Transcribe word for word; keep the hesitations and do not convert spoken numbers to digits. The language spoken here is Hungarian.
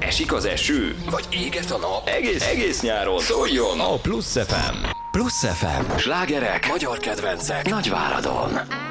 Esik az eső? Vagy éget a nap? Egész, egész nyáron szóljon a Plusz ef em. Plusz ef em. Slágerek, magyar kedvencek, Nagyváradon.